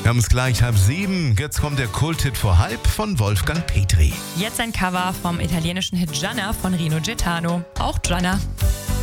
Wir haben es gleich 6:30. Jetzt kommt der Kulthit vor halb von Wolfgang Petri. Jetzt ein Cover vom italienischen Hit Gianna von Rino Gaetano. Auch Gianna.